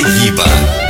Žvejyba.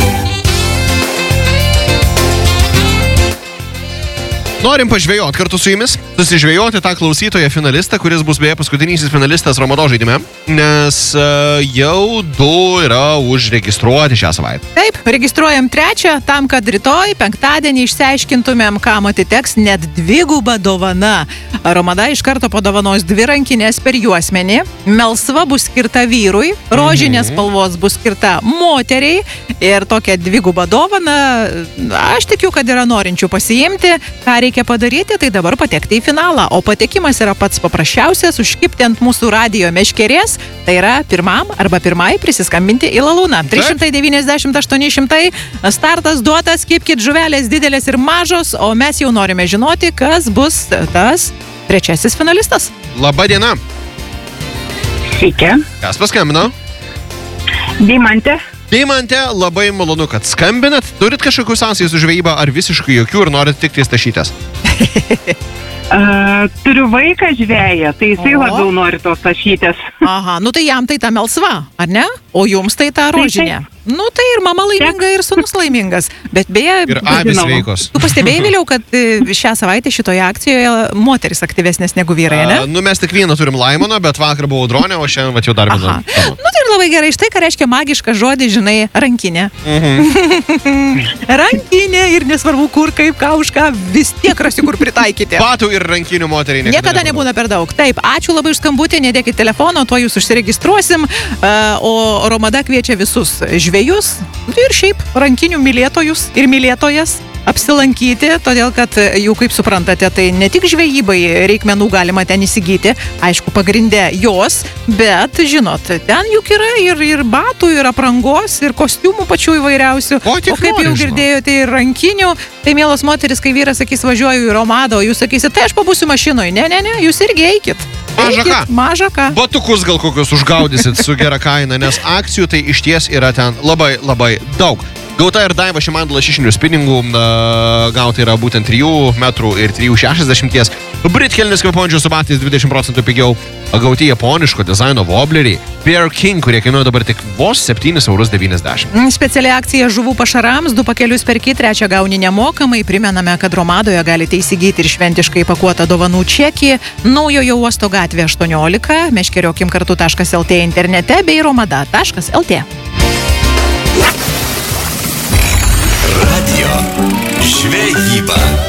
Norim pažvejoti kartu su jumis, susižvejoti tą klausytoją finalistą, kuris bus beje paskutinysis finalistas Romado žaidime, nes jau 2 yra užregistruoti šią savaitę. Taip, registruojam 3, tam, kad rytoj, penktadienį išsiaiškintumėm, kam atiteks net 2 dovana. Romada iš karto padovanos 2 rankinės per juosmenį, melsva bus skirta vyrui, rožinės spalvos bus skirta moteriai ir tokią 2 dovaną, aš tikiu, kad yra norinčių pasiimti. Ką reikia padaryti, tai dabar patekti į finalą, o patekimas yra pats paprasčiausias, užkipti ant mūsų radijo meškerės, tai yra pirmam arba pirmai prisiskambinti į Lalūną. 390-800, startas duotas, kipkit žuvelės didelės ir mažos, o mes jau norime žinoti, kas bus tas 3 finalistas. Labą dieną. Sveiki. Kas paskambino? Deimantė. Deimantė, labai malonu, kad skambinat. Turit kažkokių sąsajų su žvejyba ar visiškai jokių ir norit tik tai stašytės? Turiu vaiką žveją, tai jisai labiau nori tos tašytės. Aha, nu tai jam tai ta melsva, ar ne? O jums tai ta rožinė. Nu tai ir mama laiminga, ir sūnus laimingas. Bet beje... Ir abys sveikos. Tu pastebėjai vėliau, kad šią savaitę šitoje akcijoje moteris aktyvesnės negu vyrai, ne? Nu mes tik vieną turim Laimoną, bet vakar buvau Audronė, o šiandien jau dar vieną. Nu tai ir labai gerai, štai ką reiškia magišką žodį, žinai, rankinė. Rankinė ir nesvarbu kur, kaip, ką, už ką, vis tiek rasi kur pritaikyti. Batų ir rankinių moteriai niekada nebūna per daug. Taip, ačiū labai už skambutį, nedėkit telefono, tuo jūs užsiregistruosim, o Romada kviečia visus žvejus ir šiaip rankinių mylėtojus ir mylėtojas apsilankyti, todėl kad jau, kaip suprantate, tai ne tik žvejybai reikmenų galima ten įsigyti, aišku, pagrindė jos, bet, žinot, ten juk yra ir batų, ir aprangos, ir kostiumų pačių įvairiausių. O kaip jau girdėjote, ir rankinių, tai mielos moteris, kai vyras sakys, važiuoju į Romadą, o jūs sakysit, tai aš pabūsiu mašinoje. Ne, jūs irgi eikit. Maža ką. Batukus gal kokius užgaudysit su gera kaina, nes akcijų tai išties yra ten labai, labai daug. Gauta ir Daiva Šimandų lašišinių spiningų, gauta yra būtent 3 metrų ir 3,60. Britkelnis kvepuojančių su batais 20% pigiau. Gauti japoniško dizaino vobleriai Bear King, kurie kainuoja dabar tik vos 7,90 €. Speciali akcija žuvų pašarams, 2 pakelius perki, 3 gauni nemokamai. Primename, kad Romadoje galite įsigyti ir šventiškai pakuotą dovanų čekį. Naujojo uosto gatvė 18, meškeriokim.lt internete bei romada.lt. Radio Žvejyba.